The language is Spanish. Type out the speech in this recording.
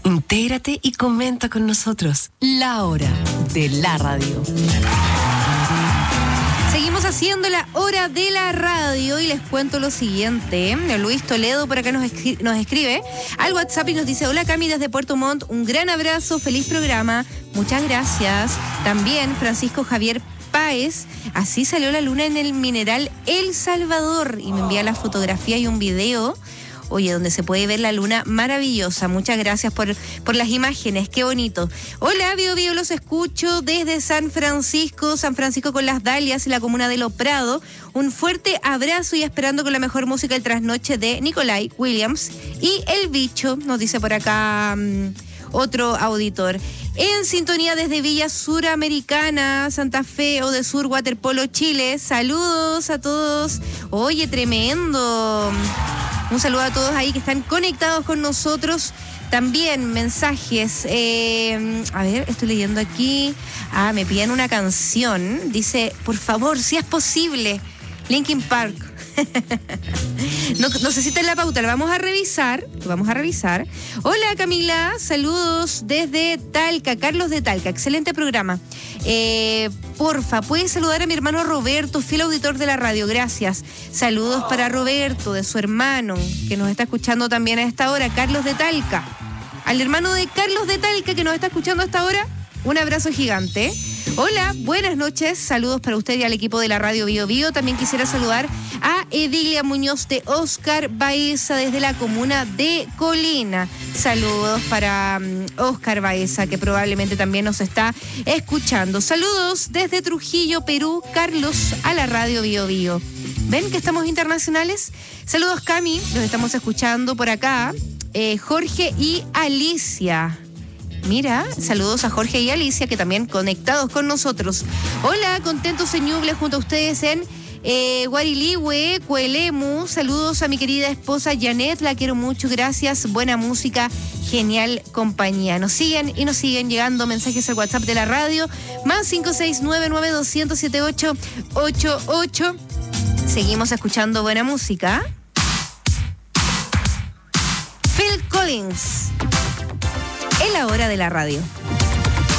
Intégrate y comenta con nosotros. La hora de la radio. Seguimos haciendo la hora de la radio y les cuento lo siguiente. Luis Toledo por acá nos escribe al WhatsApp y nos dice: hola Cami desde Puerto Montt, un gran abrazo, feliz programa, muchas gracias. También Francisco Javier Páez, así salió la luna en el mineral El Salvador, y me envía la fotografía y un video, oye, donde se puede ver la luna maravillosa. Muchas gracias por las imágenes, qué bonito. Hola, Bio, los escucho desde San Francisco con las Dalias, en la comuna de Lo Prado. Un fuerte abrazo y esperando con la mejor música el trasnoche de Nicolai Williams y El Bicho, nos dice por acá otro auditor. En sintonía desde Villa Suramericana, Santa Fe, Odesur, Waterpolo, Chile. Saludos a todos. Oye, tremendo. Un saludo a todos ahí que están conectados con nosotros. También mensajes. A ver, estoy leyendo aquí. Me piden una canción. Dice, por favor, si es posible, Linkin Park. No sé si está en la pauta, lo vamos a revisar. Hola Camila, saludos desde Talca, Carlos de Talca, excelente programa. Porfa, ¿puedes saludar a mi hermano Roberto, fiel auditor de la radio? Gracias. Saludos para Roberto, de su hermano, que nos está escuchando también a esta hora, Carlos de Talca. Al hermano de Carlos de Talca, que nos está escuchando a esta hora, un abrazo gigante. Hola, buenas noches, saludos para usted y al equipo de la radio Bio. También quisiera saludar a Edilia Muñoz de Oscar Baeza desde la comuna de Colina. Saludos para Oscar Baeza, que probablemente también nos está escuchando. Saludos desde Trujillo, Perú, Carlos, a la radio Bio. ¿Ven que estamos internacionales? Saludos Cami, los estamos escuchando por acá. Jorge y Alicia. Mira, saludos a Jorge y Alicia, que también conectados con nosotros. Hola, contentos en Ñuble junto a ustedes en Guarilihue, Cuelemu. Saludos a mi querida esposa Janet, la quiero mucho, gracias. Buena música, genial compañía. Nos siguen llegando mensajes al WhatsApp de la radio, más 56992007888. Seguimos escuchando buena música. Phil Collins, en la hora de la radio.